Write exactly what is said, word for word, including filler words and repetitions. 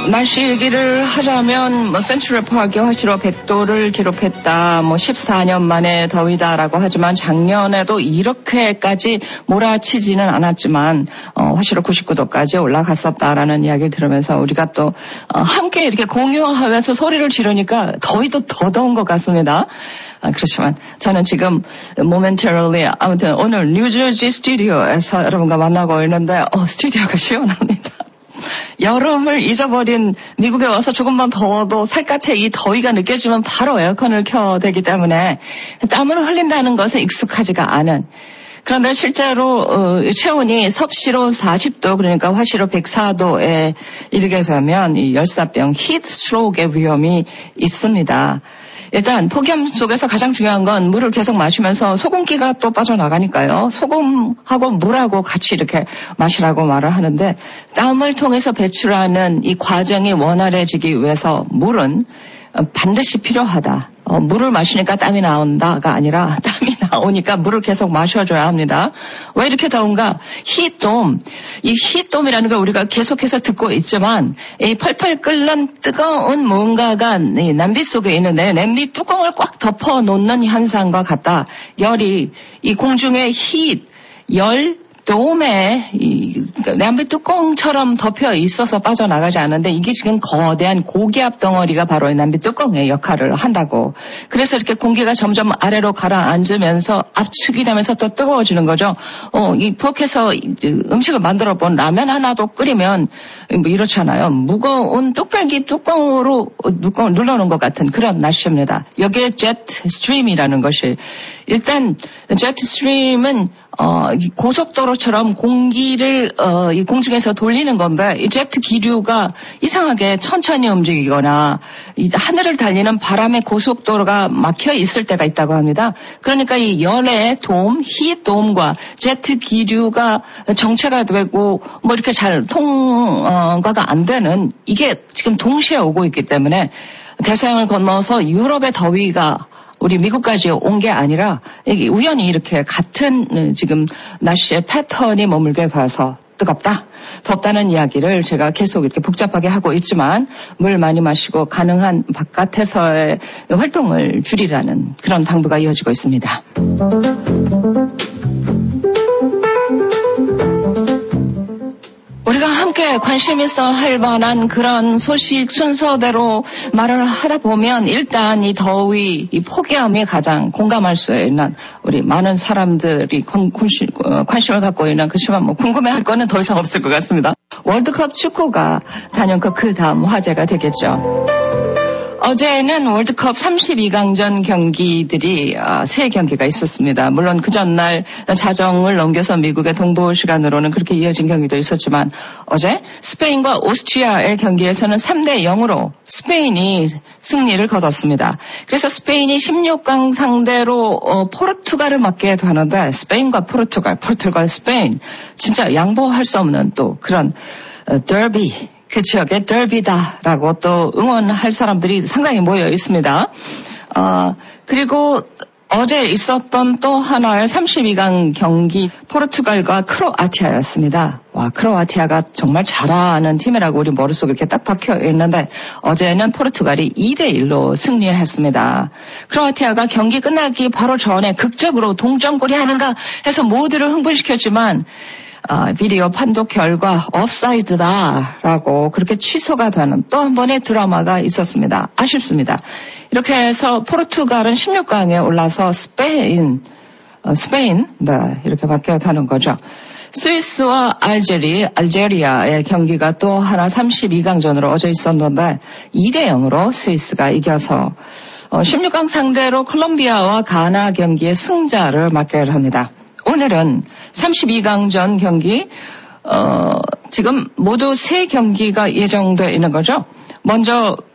날씨 얘기를 하자면 뭐 센트럴파크의 화씨로 백 도를 기록했다. 뭐 십사 년 만에 더위다라고 하지만 작년에도 이렇게까지 몰아치지는 않았지만 어, 화씨로 구십구 도까지 올라갔었다라는 이야기를 들으면서 우리가 또 어, 함께 이렇게 공유하면서 소리를 지르니까 더위도 더 더운 것 같습니다. 아, 그렇지만 저는 지금 momentarily 아무튼 오늘 뉴저지 스튜디오에서 여러분과 만나고 있는데 어, 스튜디오가 시원합니다. 여름을 잊어버린 미국에 와서 조금만 더워도 살갗에 이 더위가 느껴지면 바로 에어컨을 켜대기 때문에 땀을 흘린다는 것은 익숙하지가 않은. 그런데 실제로 어, 체온이 섭씨로 사십 도 그러니까 화씨로 백사 도에 이르게 되면 이 열사병 히트 스트로크의 위험이 있습니다. 일단 폭염 속에서 가장 중요한 건 물을 계속 마시면서 소금기가 또 빠져나가니까요. 소금하고 물하고 같이 이렇게 마시라고 말을 하는데 땀을 통해서 배출하는 이 과정이 원활해지기 위해서 물은 반드시 필요하다. 어, 물을 마시니까 땀이 나온다가 아니라 땀이 나오니까 물을 계속 마셔줘야 합니다. 왜 이렇게 더운가? 히트돔. 이 히트돔이라는 걸 우리가 계속해서 듣고 있지만 이 펄펄 끓는 뜨거운 뭔가가 이 냄비 속에 있는데 냄비 뚜껑을 꽉 덮어놓는 현상과 같다. 열이 이 공중의 히트, 열, 돔에 이 냄비 뚜껑처럼 덮여 있어서 빠져나가지 않는데 이게 지금 거대한 고기압 덩어리가 바로 이 냄비 뚜껑의 역할을 한다고. 그래서 이렇게 공기가 점점 아래로 가라앉으면서 압축이 되면서 더 뜨거워지는 거죠. 어, 이 부엌에서 음식을 만들어 본 라면 하나도 끓이면 뭐 이렇잖아요. 무거운 뚝배기 뚜껑으로 뚜껑을 눌러놓은 것 같은 그런 날씨입니다. 여기에 제트 스트림이라는 것이 일단 제트 스트림은 어, 고속도로처럼 공기를 어, 이 공중에서 돌리는 건데 이 제트 기류가 이상하게 천천히 움직이거나 이 하늘을 달리는 바람의 고속도로가 막혀 있을 때가 있다고 합니다. 그러니까 이 열의 돔, 히트돔과 제트 기류가 정체가 되고 뭐 이렇게 잘 통과가 안 되는 이게 지금 동시에 오고 있기 때문에 대서양을 건너서 유럽의 더위가 우리 미국까지 온 게 아니라 이게 우연히 이렇게 같은 지금 날씨의 패턴이 머물게 돼서 뜨겁다, 덥다는 이야기를 제가 계속 이렇게 복잡하게 하고 있지만 물 많이 마시고 가능한 바깥에서의 활동을 줄이라는 그런 당부가 이어지고 있습니다. 우리가 함께 관심 있어 할 만한 그런 소식 순서대로 말을 하다 보면 일단 이 더위, 이 폭염이 가장 공감할 수 있는 우리 많은 사람들이 관심, 관심을 갖고 있는 그렇지만 뭐 궁금해할 거는 더 이상 없을 것 같습니다. 월드컵 축구가 단연 그 다음 화제가 되겠죠. 어제는 월드컵 삼십이 강전 경기들이 세 경기가 있었습니다. 물론 그 전날 자정을 넘겨서 미국의 동부 시간으로는 그렇게 이어진 경기도 있었지만 어제 스페인과 오스트리아의 경기에서는 삼 대 영으로 스페인이 승리를 거뒀습니다. 그래서 스페인이 십육 강 상대로 어, 포르투갈을 맞게 되는데 스페인과 포르투갈, 포르투갈, 스페인 진짜 양보할 수 없는 또 그런 어, 더비 그 지역의 더비다라고 또 응원할 사람들이 상당히 모여 있습니다. 어, 그리고 어제 있었던 또 하나의 삼십이 강 경기 포르투갈과 크로아티아였습니다. 와, 크로아티아가 정말 잘하는 팀이라고 우리 머릿속에 이렇게 딱 박혀 있는데 어제는 포르투갈이 이 대 일로 승리했습니다. 크로아티아가 경기 끝나기 바로 전에 극적으로 동점골이 아닌가 해서 모두를 흥분시켰지만 어, 비디오 판독 결과 옵사이드다라고 그렇게 취소가 되는 또 한 번의 드라마가 있었습니다. 아쉽습니다. 이렇게 해서 포르투갈은 십육 강에 올라서 스페인, 어, 스페인, 네, 이렇게 바뀌어 가는 거죠. 스위스와 알제리, 알제리아의 경기가 또 하나 삼십이 강전으로 어제 있었는데 이 대 영으로 스위스가 이겨서 어, 십육 강 상대로 콜롬비아와 가나 경기의 승자를 맞게 합니다. 오늘은 삼십이 강전 경기, 어, 지금 모두 세 경기가 예정되어 있는 거죠. 먼저